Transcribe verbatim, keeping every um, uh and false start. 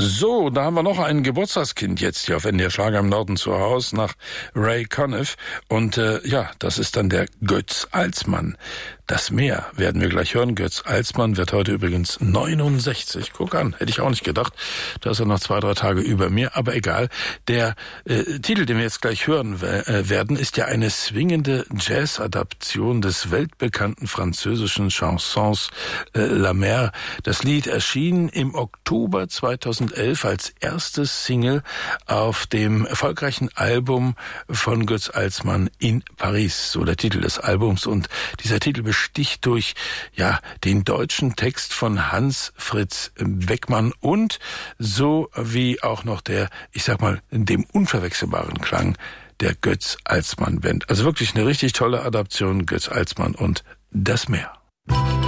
So, da haben wir noch ein Geburtstagskind jetzt hier auf N D R Schlager im Norden zu Hause nach Ray Conniff. Und äh, ja, das ist dann der Götz Alsmann. Das Meer werden wir gleich hören. Götz Alsmann wird heute übrigens neunundsechzig. Guck an, hätte ich auch nicht gedacht. Da ist er noch zwei, drei Tage über mir. Aber egal. Der äh, Titel, den wir jetzt gleich hören äh, werden, ist ja eine swingende Jazz-Adaption des weltbekannten französischen Chansons äh, La Mer. Das Lied erschien im Oktober zweitausendelf als erstes Single auf dem erfolgreichen Album von Götz Alsmann in Paris. So der Titel des Albums. Und dieser Titel besticht durch, ja, den deutschen Text von Hans Fritz Beckmann und so wie auch noch der, ich sag mal, dem unverwechselbaren Klang der Götz Alsmann Band. Also wirklich eine richtig tolle Adaption, Götz Alsmann und das Meer.